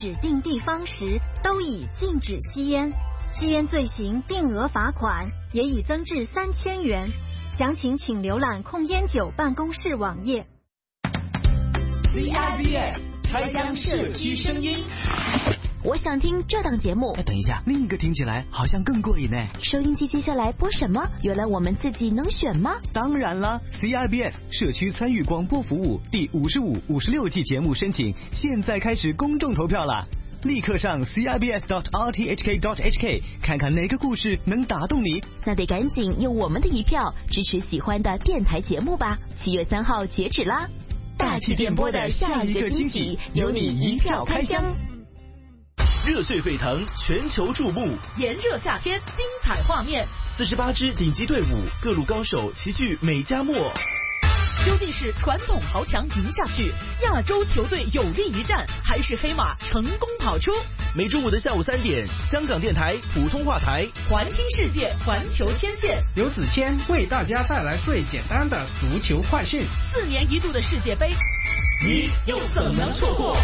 指定地方时，都已禁止吸烟。吸烟罪行定额罚款也已增至3000元。详情请浏览控烟酒办公室网页。 CIBS 开箱社区声音。 我想听这档节目。 等一下，另一个听起来好像更过瘾呢。 收音机接下来播什么？原来我们自己能选吗？ 当然了 ，CIBS 社区参与广播服务第55、56季节目申请，现在开始公众投票了。立刻上 cibs.rthk.hk 看看哪个故事能打动你。 那得赶紧用我们的一票支持喜欢的电台节目吧。7月3号截止啦！大气电波的下一个惊喜，由你一票开箱。 热血沸腾，全球注目， 炎热夏天，精彩画面 ，48支顶级队伍，各路高手齐聚美加墨。 究竟是传统豪强赢下去，亚洲球队有力一战，还是黑马成功跑出？ 每周五的下午3点，香港电台普通话台， 环听世界，环球牵线， 刘子谦为大家带来最简单的足球快讯。 4年一度的世界杯， 你又怎能错过？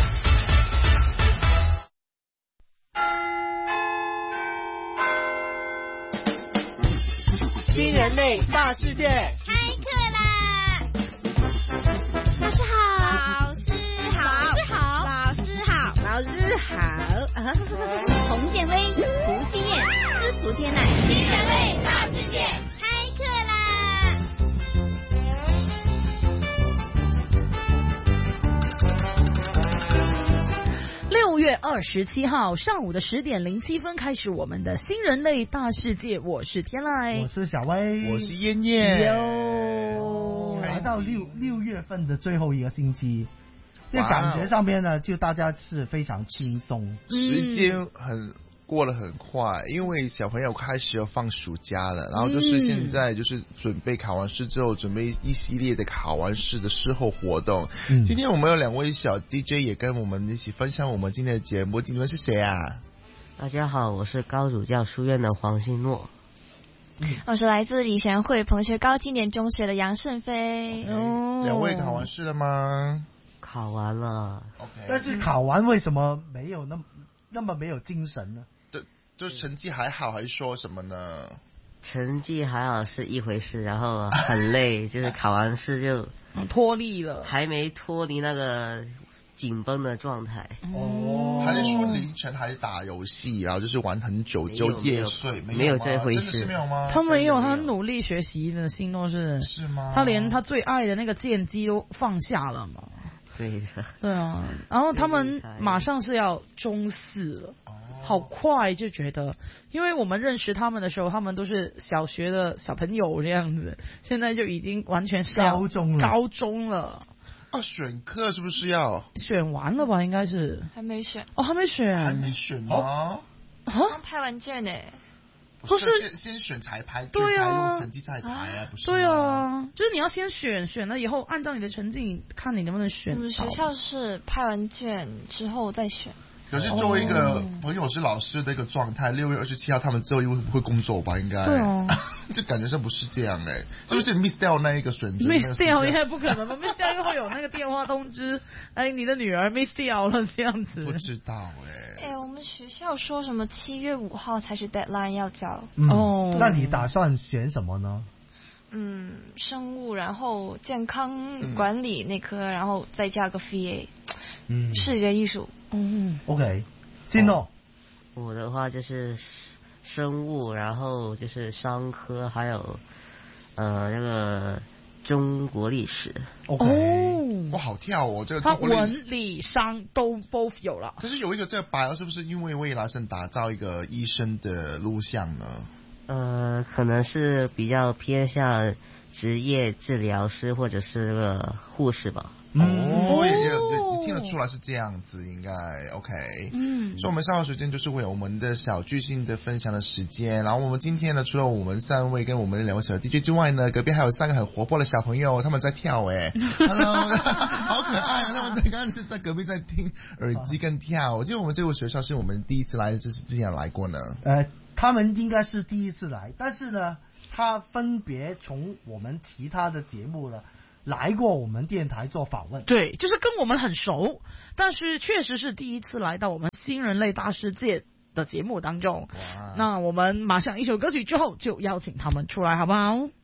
新人类大世界开课啦！老师好，老师好，老师好，老师好，洪建威、胡希燕、司徒天乃，新人类大世界开课啦 ！6月27号上午的10点07分开始我们的新人类大世界，我是天籁， 我是小薇， 我是燕燕。 来到六月份的最后一个星期，这感觉上面呢，就大家是非常轻松， 时间过得很快，因为小朋友开始要放暑假了，然后就是现在就是准备考完试之后，准备一系列的考完试的事后活动。今天我们有2位小 DJ 也跟我们一起分享我们今天的节目，你们是谁啊？ 大家好，我是高主教书院的黄信诺。 我是来自礼贤会彭学高经典中学的杨胜飞。 2位考完试了吗？ 考完了。 OK。 但是考完为什么没有那么没有精神呢？ 就成绩还好，还是说什么呢？ 成绩还好是一回事，然后很累，就是考完试就脱离了， 还没脱离那个紧绷的状态。 还是说凌晨还打游戏，然后就是玩很久就夜睡？ 没有这回事， 真的是没有吗？ 他没有，他很努力学习的，心都是吗？ 他连他最爱的那个剑姬都放下了嘛。 对的。 对啊，然后他们马上是要中4了。好快就觉得，因为我们认识他们的时候，他们都是小学的小朋友这样子，现在就已经完全是高中了。 啊，选课是不是要选完了吧？应该是还没选哦，还没选吗？ 刚拍完卷呢。 不是先选才排， 对啊， 才用成绩再排啊，不是？ 对啊，就是你要先选了以后，按照你的成绩看你能不能选。 我们学校是拍完卷之后再选。 可是作为一个朋友是老师的一个状态，6月27号他们之后又会工作吧？应该对哦， 就感觉上不是这样哎，是不是 miss 掉那一个选择 ？miss 掉应该不可能吧？miss 掉又会有那个电话通知，哎，你的女儿 miss 掉了这样子。 不知道哎。 我们学校说什么7月5号才是 deadline 要交。 那你打算选什么呢？ 生物，然后健康管理那科，然后再加个 VA。视觉艺术。 OK， 信诺。 我的话就是生物，然后就是商科，还有那个中国历史。 哇，好跳哦！这个他文理商都 both 有了。 可是有一个这个白，是不是因为未来想打造一个医生的路向呢？ 可能是比较偏向职业治疗师或者是个护士吧。 也听得出来是这样子，应该 OK。所以我们稍后时间就是会有我们的小巨星的分享的时间。然后我们今天呢，除了我们3位跟我们2位小 DJ 之外呢，隔壁还有3个很活泼的小朋友，他们在跳Hello， 好可爱啊！他们刚刚是在隔壁在听耳机跟跳。我记得我们这个学校是我们第一次来，就是之前来过呢。 他们应该是第一次来，但是呢，他分别从我们其他的节目呢， 来过我们电台做访问。 对，就是跟我们很熟，但是确实是第一次来到我们新人类大世界的节目当中。那我们马上一首歌曲之后就邀请他们出来，好不好？